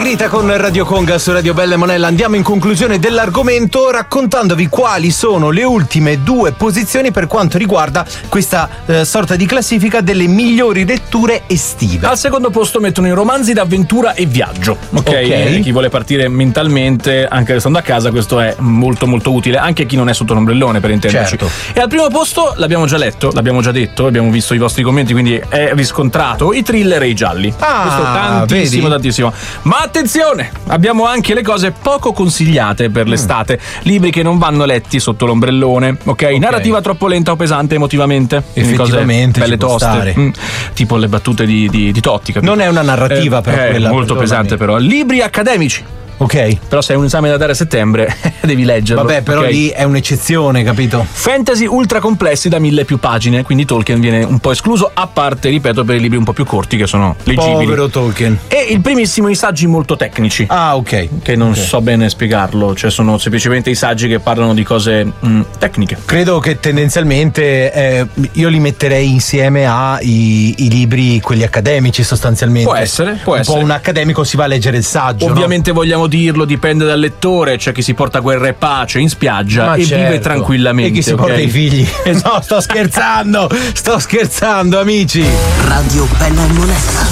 Rita con Radio Conga su Radio Bella e Monella. Andiamo in conclusione dell'argomento raccontandovi quali sono le ultime 2 posizioni per quanto riguarda questa sorta di classifica delle migliori letture estive. Al secondo posto mettono i romanzi d'avventura e viaggio. Ok. Chi vuole partire mentalmente anche restando a casa, questo è molto molto utile, anche chi non è sotto l'ombrellone, per intenderci. Certo. E al primo posto l'abbiamo già letto, l'abbiamo già detto, abbiamo visto i vostri commenti, quindi è riscontrato, i thriller e i gialli. Questo tantissimo, tantissimo. Ma attenzione, abbiamo anche le cose poco consigliate per l'estate, libri che non vanno letti sotto l'ombrellone, ok? Narrativa troppo lenta o pesante emotivamente, effettivamente, cose belle toste, tipo le battute di Totti, capito? Non è una narrativa però quella, molto pesante però. Libri accademici. Ok. Però se hai un esame da dare a settembre devi leggerlo. Vabbè, però lì è un'eccezione, capito? Fantasy ultra complessi da 1000 più pagine, quindi Tolkien viene un po' escluso, a parte, ripeto, per i libri un po' più corti che sono leggibili. Povero Tolkien. E il primissimo, i saggi molto tecnici. Ok. Che non so bene spiegarlo, cioè sono semplicemente i saggi che parlano di cose tecniche. Credo che tendenzialmente io li metterei insieme ai libri, quelli accademici sostanzialmente. Può essere. Un po' un accademico si va a leggere il saggio. Ovviamente vogliamo dirlo, dipende dal lettore, c'è chi si porta guerra e pace in spiaggia vive tranquillamente. E chi si porta i figli. No, sto scherzando, amici. Radio Bella e Monella.